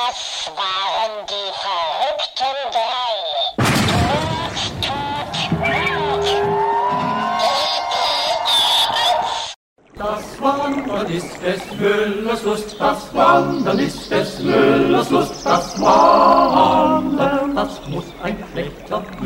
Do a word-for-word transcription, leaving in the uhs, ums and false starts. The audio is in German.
Das waren die verrückten drei. Mord, Tod, Mord. Das Wandern ist des Müllers Lust, das Wandern ist des Müllers